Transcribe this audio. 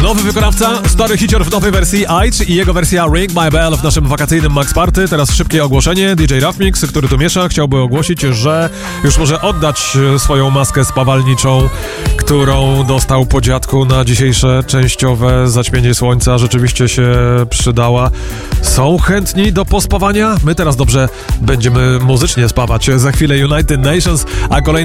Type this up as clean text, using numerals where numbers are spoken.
Nowy wykonawca, stary hicior w nowej wersji Aitch i jego wersja Ring My Bell w naszym wakacyjnym Max Party. Teraz szybkie ogłoszenie. DJ Rafmix, który tu miesza, chciałby ogłosić, że już może oddać swoją maskę spawalniczą, którą dostał po dziadku na dzisiejsze częściowe zaćmienie słońca. Rzeczywiście się przydała. Są chętni do pospawania? My teraz dobrze będziemy muzycznie spawać. Za chwilę United Nations, a kolejny